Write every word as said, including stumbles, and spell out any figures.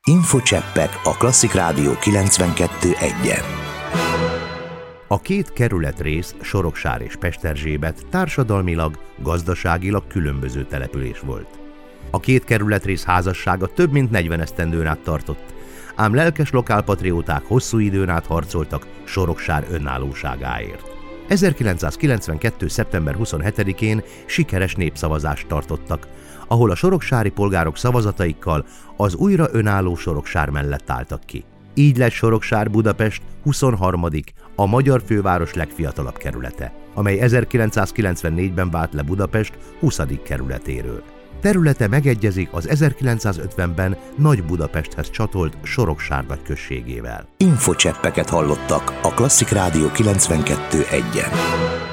Infocseppek a Klasszik Rádió kilencvenkettő egyen. A két kerületrész, Soroksár és Pesterzsébet társadalmilag, gazdaságilag különböző település volt. A két kerületrész házassága több mint negyven esztendőn át tartott, ám lelkes lokálpatrióták hosszú időn át harcoltak Soroksár önállóságáért. ezerkilencszázkilencvenkettő. szeptember huszonhetedikén sikeres népszavazást tartottak, ahol a soroksári polgárok szavazataikkal az újra önálló Soroksár mellett álltak ki. Így lett Soroksár Budapest huszonharmadik a magyar főváros legfiatalabb kerülete, amely ezerkilencszázkilencvennégyben vált le Budapest huszadik kerületéről. Területe megegyezik az ezerkilencszázötvenben Nagy-Budapesthez csatolt Soroksár nagyközségével. Infocseppeket hallottak a Klasszik Rádió kilencvenkettő egyen.